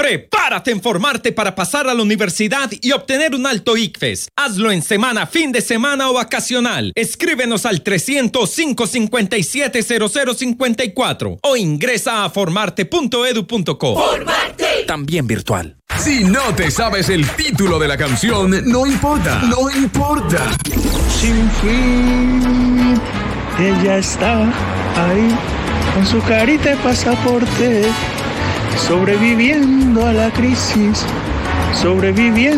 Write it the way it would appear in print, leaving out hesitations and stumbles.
Prepárate a formarte para pasar a la universidad y obtener un alto ICFES. Hazlo en semana, fin de semana o vacacional. Escríbenos al 300-557-0054 o ingresa a formarte.edu.co. ¡Formarte! También virtual. Si no te sabes el título de la canción, no importa. No importa. Sin fin, ella está ahí con su carita de pasaporte, sobreviviendo a la crisis, sobreviviendo.